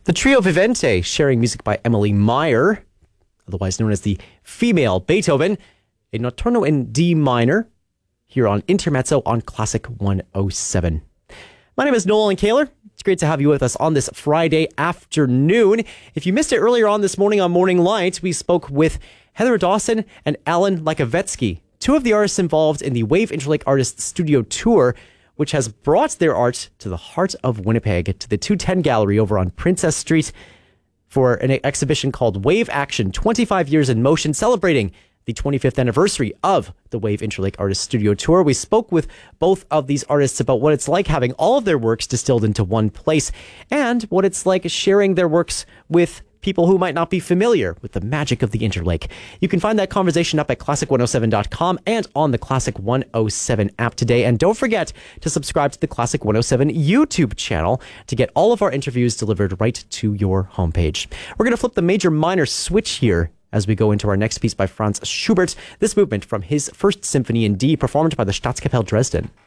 The trio Vivente, sharing music by Emily Meyer, otherwise known as the female Beethoven, a Notturno in D minor, here on Intermezzo on Classic 107. My name is Nolan Kaler. It's great to have you with us on this Friday afternoon. If you missed it earlier on this morning on Morning Light, we spoke with Heather Dawson and Alan Lakovetsky, two of the artists involved in the Wave Interlake Artists Studio Tour, which has brought their art to the heart of Winnipeg, to the 210 Gallery over on Princess Street for an exhibition called Wave Action, 25 Years in Motion, celebrating the 25th anniversary of the Wave Interlake Artists Studio Tour. We spoke with both of these artists about what it's like having all of their works distilled into one place and what it's like sharing their works with people who might not be familiar with the magic of the Interlake. You can find that conversation up at classic107.com and on the Classic 107 app today. And don't forget to subscribe to the Classic 107 YouTube channel to get all of our interviews delivered right to your homepage. We're going to flip the major-minor switch here as we go into our next piece by Franz Schubert, this movement from his First Symphony in D, performed by the Staatskapelle Dresden.